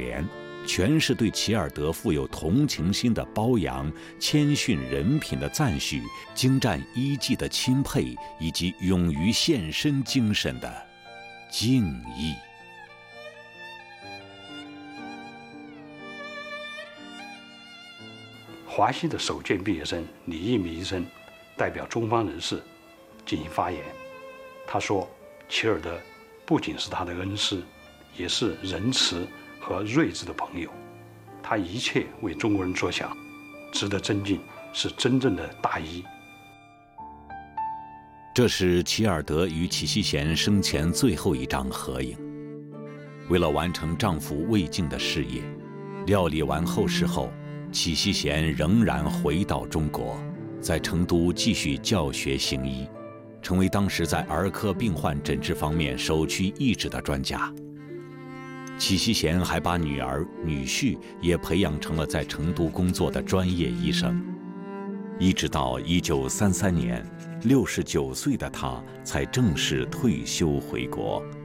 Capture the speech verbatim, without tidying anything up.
联，全是对齐尔德富有同情心的褒扬、谦逊人品的赞许、精湛医技的钦佩，以及勇于献身精神的敬意。 华西的首届毕业生李一鸣医生代表中方人士进行发言，他说：“齐尔德不仅是他的恩师，也是仁慈和睿智的朋友。他一切为中国人着想，值得尊敬，是真正的大医。” 这是齐尔德与齐锡贤生前最后一张合影。为了完成丈夫魏晋的事业，料理完后事后，齐锡贤仍然回到中国，在成都继续教学行医，成为当时在儿科病患诊治方面首屈一指的专家。齐锡贤还把女儿、女婿也培养成了在成都工作的专业医生。一直到一九三三年，六十九岁的他才正式退休回国。